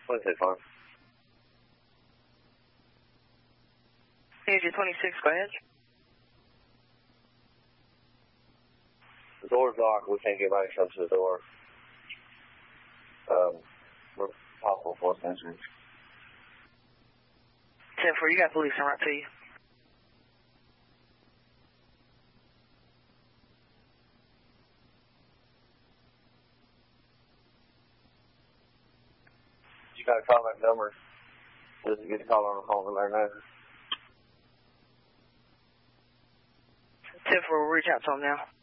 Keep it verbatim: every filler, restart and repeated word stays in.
twenty-six Farm. Agent twenty-six, go ahead. The door's locked. We can't get back up to the door. Um, we're possible force entry. ten four, you got police en route to you. You got a callback number. Just get a call on the phone right now. ten four, we'll reach out to him now.